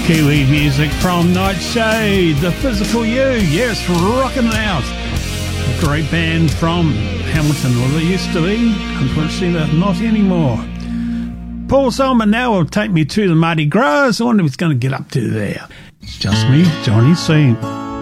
Kiwi music from Nightshade, The Physical You. Yes, rocking it out. A great band from Hamilton. Well, they used to be. Unfortunately, they're not anymore. Paul Solomon now will take me to the Mardi Gras. I wonder if he's going to get up to there. It's just me, Johnny C.